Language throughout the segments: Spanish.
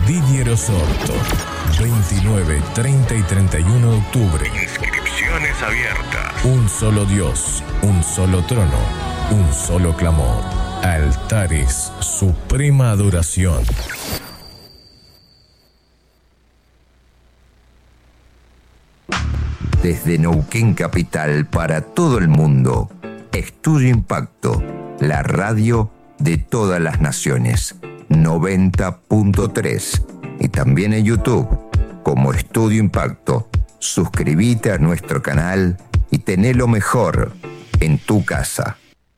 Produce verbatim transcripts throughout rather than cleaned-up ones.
Didier Osorto. veintinueve, treinta y treinta y uno de octubre. Inscripciones abiertas. Un solo Dios, un solo trono, un solo clamor. Altares, suprema adoración. Desde Neuquén Capital para todo el mundo, Estudio Impacto, la radio de todas las naciones, noventa punto tres, y también en YouTube como Estudio Impacto. Suscríbete a nuestro canal y tené lo mejor en tu casa.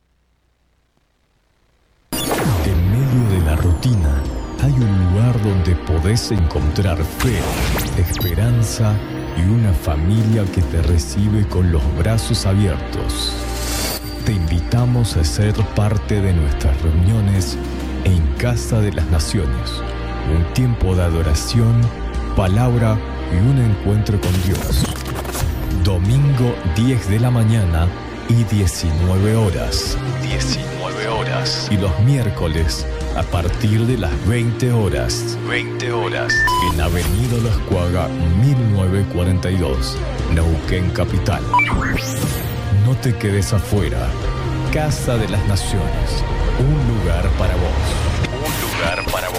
En medio de la rutina hay un lugar donde podés encontrar fe, esperanza y una familia que te recibe con los brazos abiertos. Te invitamos a ser parte de nuestras reuniones en Casa de las Naciones. Un tiempo de adoración, palabra y un encuentro con Dios. Domingo diez de la mañana y diecinueve horas. diecinueve horas. Y los miércoles a partir de las veinte horas. veinte horas. En Avenida Las Cuagas mil novecientos cuarenta y dos, Neuquén Capital. No te quedes afuera. Casa de las Naciones. Un lugar para vos. Un lugar para vos.